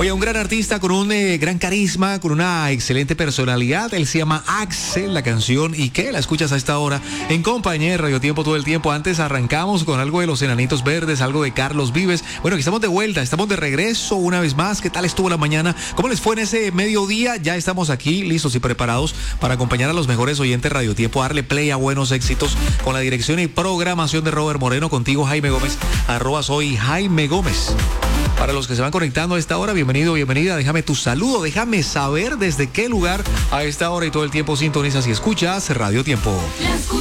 Oye, un gran artista con un gran carisma, con una excelente personalidad. Él se llama Axel, la canción ¿Y qué? La escuchas a esta hora en compañía de Radio Tiempo todo el tiempo. Antes arrancamos con algo de Los Enanitos Verdes, algo de Carlos Vives. Bueno, aquí estamos de vuelta, estamos de regreso una vez más. ¿Qué tal estuvo la mañana? ¿Cómo les fue en ese mediodía? Ya estamos aquí listos y preparados para acompañar a los mejores oyentes de Radio Tiempo, darle play a buenos éxitos con la dirección y programación de Robert Moreno. Contigo, Jaime Gómez, @soy Jaime Gómez. Para los que se van conectando a esta hora, bienvenido, bienvenida. Déjame tu saludo, déjame saber desde qué lugar a esta hora y todo el tiempo sintonizas y escuchas Radio Tiempo.